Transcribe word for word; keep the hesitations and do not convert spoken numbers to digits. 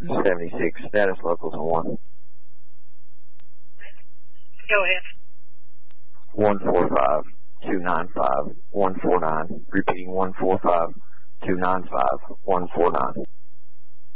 seventy-six, status locals on one. Go ahead. one four five, two nine five, one four nine. Repeating one four five, two nine five, one four nine.